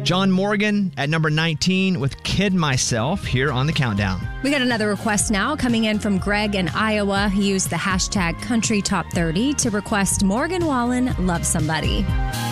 John Morgan at number 19 with Kid Myself here on the countdown. We got another request now coming in from Greg in Iowa. He used the hashtag Country Top 30 to request Morgan Wallen, Love Somebody.